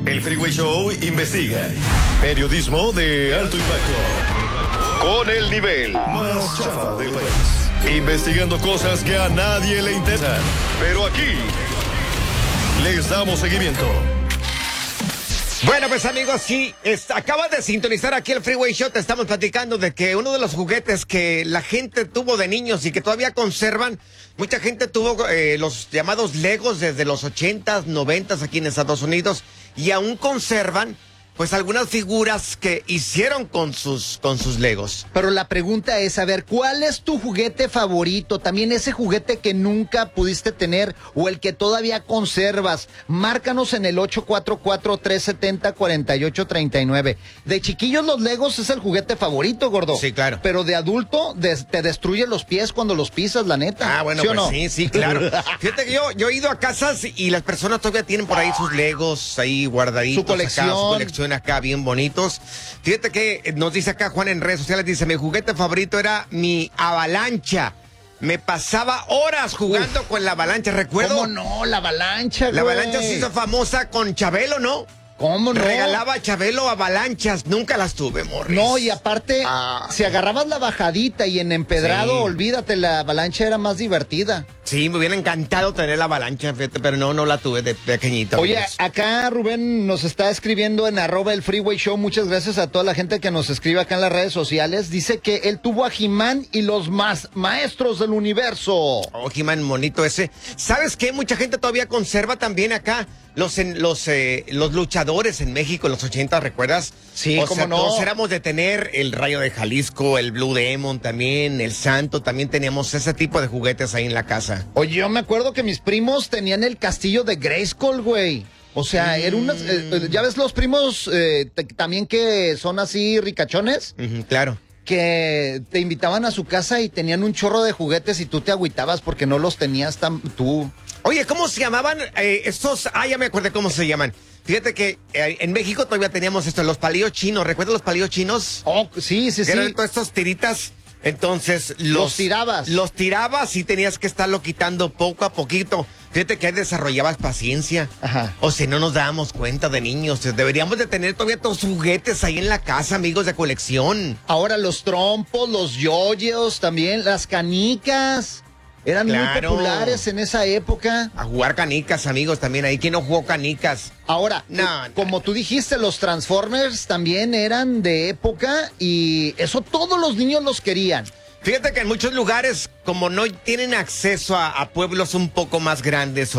El Freeway Show investiga. Periodismo de alto impacto. Con el nivel más chafa del país. Investigando cosas que a nadie le interesan. Pero aquí les damos seguimiento. Bueno, pues amigos, sí, acabas de sintonizar aquí el Freeway Show. Te estamos platicando de que uno de los juguetes que la gente tuvo de niños y que todavía conservan, mucha gente tuvo los llamados Legos desde los 80s, 90s aquí en Estados Unidos y aún conservan pues algunas figuras que hicieron con sus Legos. Pero la pregunta es, a ver, ¿cuál es tu juguete favorito? También ese juguete que nunca pudiste tener o el que todavía conservas. Márcanos en el 844-370-4839. De chiquillos los Legos es el juguete favorito, gordo. Sí, claro. Pero de adulto te destruye los pies cuando los pisas, la neta. Ah, bueno, ¿sí o pues no? sí, claro. Fíjate que yo he ido a casas y las personas todavía tienen por ahí sus Legos ahí guardaditos. Su colección acá bien bonitos. Fíjate que nos dice acá Juan en redes sociales, dice, mi juguete favorito era mi avalancha. Me pasaba horas jugando con la avalancha, recuerdo. ¿Cómo no? La avalancha, La güey. avalancha se hizo famosa con Chabelo, ¿no? ¿Cómo no? Regalaba a Chabelo avalanchas, nunca las tuve, Morris. No, y aparte, si agarrabas la bajadita y en empedrado, Sí. olvídate, la avalancha era más divertida. Sí, me hubiera encantado tener la avalancha, fíjate, pero no la tuve de pequeñito. Oye, amigos. acá Rubén nos está escribiendo en @el Freeway Show. Muchas gracias a toda la gente que nos escribe acá en las redes sociales. Dice que él tuvo a He-Man y los más maestros del universo. Oh, He-Man, monito ese. ¿Sabes qué? Mucha gente todavía conserva también acá los luchadores en México en los 80, ¿recuerdas? Sí, o cómo sea, no. todos éramos de tener el Rayo de Jalisco, el Blue Demon también, el Santo, también teníamos ese tipo de juguetes ahí en la casa. Oye, yo me acuerdo que mis primos tenían el castillo de Grayskull, güey. O sea, era unas, ya ves los primos también que son así ricachones, Claro. que te invitaban a su casa y tenían un chorro de juguetes y tú te agüitabas porque no los tenías tú. Oye, ¿cómo se llamaban estos? Ah, ya me acordé cómo se llaman. Fíjate que en México todavía teníamos los palillos chinos. ¿Recuerdas los palillos chinos? Oh, sí. Que eran todas estas tiritas. Entonces Los tirabas. Los tirabas y tenías que estarlo quitando poco a poquito. Fíjate que ahí desarrollabas paciencia. Ajá. O si no nos dábamos cuenta de niños. Deberíamos de tener todavía todos los juguetes ahí en la casa, amigos de colección. Ahora los trompos, los yoyos también, las canicas. Eran muy populares en esa época. A jugar canicas, amigos, también ahí. ¿Quién no jugó canicas? Ahora, No. como tú dijiste, los Transformers también eran de época y eso todos los niños los querían. Fíjate que en muchos lugares, como no tienen acceso a pueblos un poco más grandes